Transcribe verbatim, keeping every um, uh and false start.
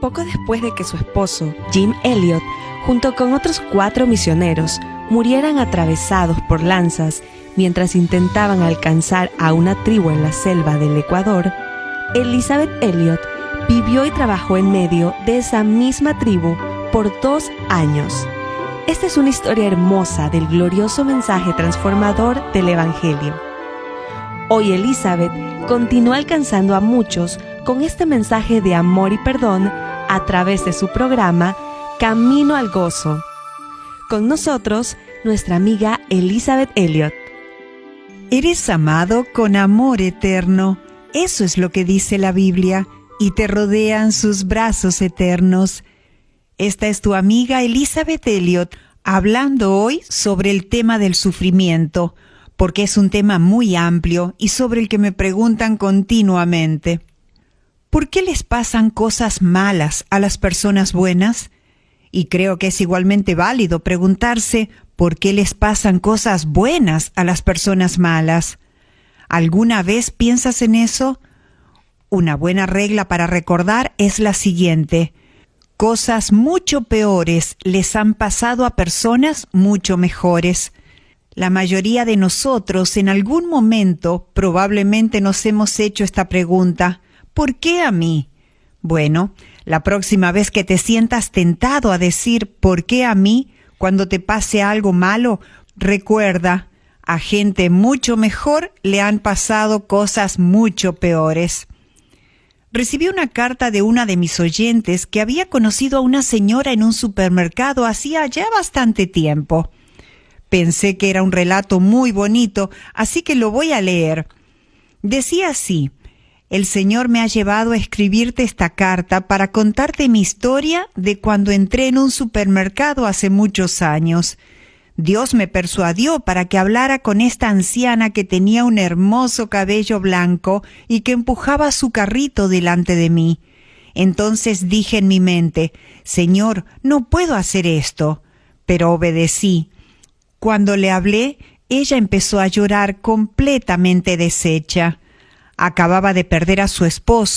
poco después de que su esposo, Jim Elliot, junto con otros cuatro misioneros, murieran atravesados por lanzas mientras intentaban alcanzar a una tribu en la selva del Ecuador, Elizabeth Elliot vivió y trabajó en medio de esa misma tribu por dos años. Esta es una historia hermosa del glorioso mensaje transformador del Evangelio. Hoy Elizabeth continúa alcanzando a muchos con este mensaje de amor y perdón a través de su programa Camino al Gozo. Con nosotros, nuestra amiga Elizabeth Elliot. Eres amado con amor eterno, eso es lo que dice la Biblia, y te rodean sus brazos eternos. Esta es tu amiga Elizabeth Elliot, hablando hoy sobre el tema del sufrimiento, porque es un tema muy amplio y sobre el que me preguntan continuamente. ¿Por qué les pasan cosas malas a las personas buenas? Y creo que es igualmente válido preguntarse por qué les pasan cosas buenas a las personas malas. ¿Alguna vez piensas en eso? Una buena regla para recordar es la siguiente: cosas mucho peores les han pasado a personas mucho mejores. La mayoría de nosotros en algún momento probablemente nos hemos hecho esta pregunta: ¿por qué a mí? Bueno, la próxima vez que te sientas tentado a decir ¿por qué a mí? Cuando te pase algo malo, recuerda, a gente mucho mejor le han pasado cosas mucho peores. Recibí una carta de una de mis oyentes que había conocido a una señora en un supermercado hacía ya bastante tiempo. Pensé que era un relato muy bonito, así que lo voy a leer. Decía así: el Señor me ha llevado a escribirte esta carta para contarte mi historia de cuando entré en un supermercado hace muchos años. Dios me persuadió para que hablara con esta anciana que tenía un hermoso cabello blanco y que empujaba su carrito delante de mí. Entonces dije en mi mente: Señor, no puedo hacer esto. Pero obedecí. Cuando le hablé, ella empezó a llorar completamente deshecha. Acababa de perder a su esposo